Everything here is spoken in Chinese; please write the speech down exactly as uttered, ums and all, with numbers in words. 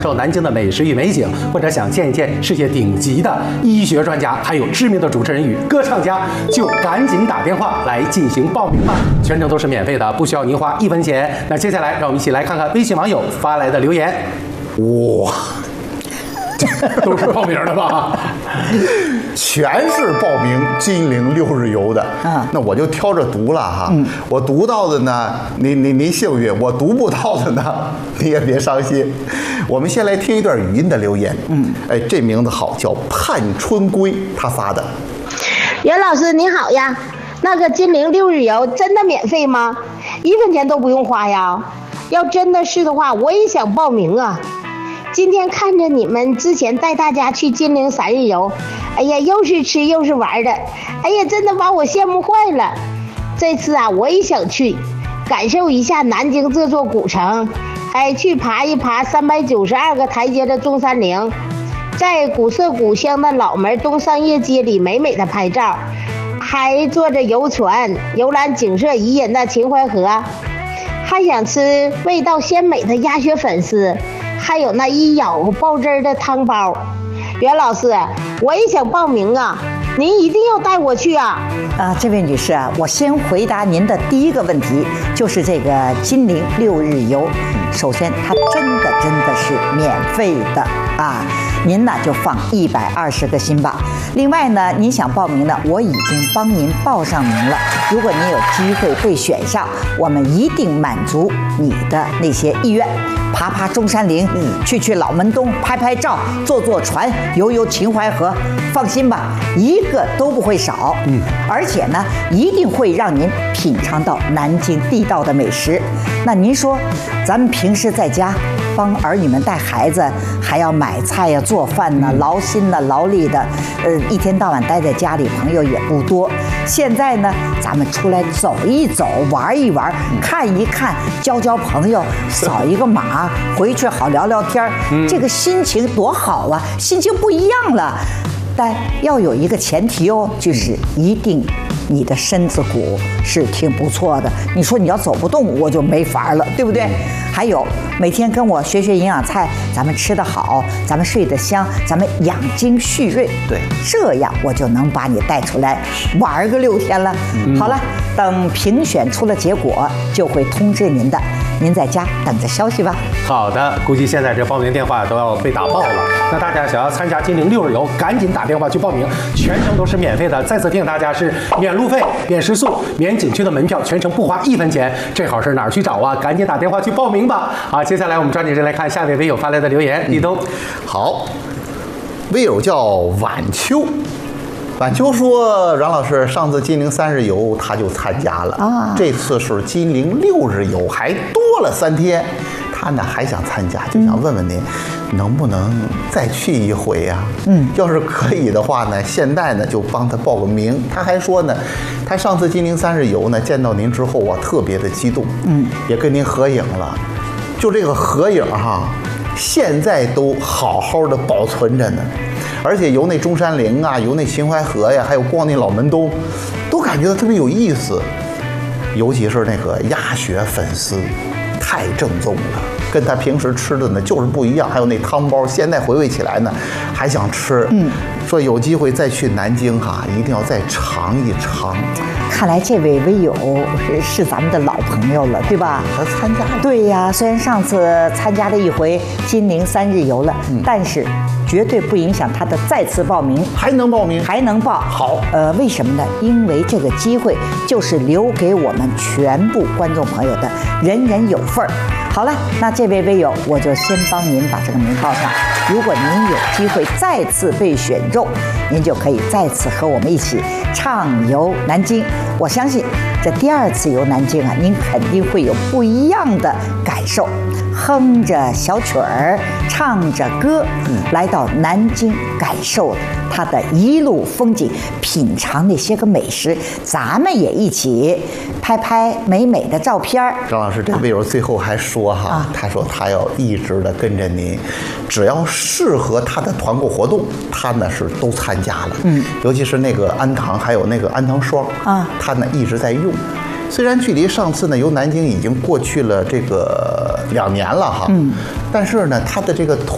受南京的美食与美景，或者想见一见世界顶级的医学专家，还有知名的主持人与歌唱家，就赶紧打电话来进行报名吧，全程都是免费的，不需要您花一分钱。那接下来让我们一起来看看微信网友发来的留言。哇，都是报名的吧？ 全是报名金陵六日游的。嗯，那我就挑着读了哈。嗯，我读到的呢，您您您幸运；我读不到的呢，你也别伤心。我们先来听一段语音的留言。嗯，哎，这名字好，叫盼春归，他发的。 袁老师你好呀，那个金陵六日游真的免费吗？一分钱都不用花呀？要真的是的话，我也想报名啊。今天看着你们之前带大家去金陵三日游，哎呀，又是吃又是玩的，哎呀，真的把我羡慕坏了。这次啊，我也想去，感受一下南京这座古城，还去爬一爬三百九十二个台阶的中山陵，在古色古香的老门东商业街里美美的拍照，还坐着游船游览景色宜人的秦淮河，还想吃味道鲜美的鸭血粉丝，还有那一咬爆汁儿的汤包。袁老师，我也想报名啊，您一定要带我去啊！ 啊，这位女士啊，我先回答您的第一个问题，就是这个金陵六日游。首先，它真的真的是免费的啊，您呢就放一百二十个心吧。另外呢，您想报名呢，我已经帮您报上名了。如果您有机会被选上，我们一定满足你的那些意愿。爬爬中山陵，嗯，去去老门东拍拍照，坐坐船，游游秦淮河，放心吧，一个都不会少。嗯，而且呢，一定会让您品尝到南京地道的美食。那您说，咱们平时在家帮儿女们带孩子，还要买菜呀、做饭呢，劳心呢、劳力的，呃，一天到晚待在家里，朋友也不多。现在呢，咱们出来走一走，玩一玩，看一看，交交朋友，扫一个码，回去好聊聊天，这个心情多好啊，心情不一样了。但要有一个前提哦，就是一定你的身子骨是挺不错的。你说你要走不动，我就没法了，对不对？还有每天跟我学学营养菜，咱们吃得好，咱们睡得香，咱们养精蓄锐，对，这样我就能把你带出来玩个六天了。嗯、好了，等评选出了结果，就会通知您的。您在家等着消息吧。 好的，估计现在这报名电话都要被打爆了。那大家想要参加金陵六日游，赶紧打电话去报名，全程都是免费的。再次提醒大家，是免路费、免食宿、免景区的门票，全程不花一分钱。这好事哪儿去找啊？赶紧打电话去报名吧。好，接下来我们抓紧时间来看下位微友发来的留言。立冬， 好，微友叫晚秋。晚秋说：“阮老师，上次金陵三日游他就参加了啊，这次是金陵六日游，还多了三天。他呢还想参加，就想问问您，嗯、能不能再去一回呀、啊？嗯，要是可以的话呢，现在呢就帮他报个名。他还说呢，他上次金陵三日游呢见到您之后啊，特别的激动，嗯，也跟您合影了。就这个合影哈，现在都好好的保存着呢。”而且游那中山陵啊，游那秦淮河呀，还有逛那老门东，都感觉到特别有意思。尤其是那个鸭血粉丝，太正宗了，跟他平时吃的呢就是不一样。还有那汤包，现在回味起来呢，还想吃。嗯，说有机会再去南京哈、啊，一定要再尝一尝。 看来这位微友是是咱们的老朋友了，对吧？ 他参加了。 对呀，虽然上次参加了一回金陵三日游了，嗯、但是绝对不影响他的再次报名， 还能报名， 还能报。 好， 呃，为什么呢？因为这个机会就是留给我们全部观众朋友的，人人有份儿。好了，那这位微友，我就先帮您把这个名报上。如果您有机会再次被选中，您就可以再次和我们一起畅游南京。我相信这第二次游南京啊，您肯定会有不一样的感受。哼着小曲儿，唱着歌，来到南京，感受它的一路风景，品尝那些个美食，咱们也一起拍拍美美的照片。 张老师，这位友最后还说哈，啊、他说他要一直的跟着您，只要适合他的团购活动，他呢是都参加了。嗯，尤其是那个安糖，还有那个安糖霜啊，他呢一直在用。虽然距离上次呢游南京已经过去了这个两年了哈，嗯，但是呢，他的这个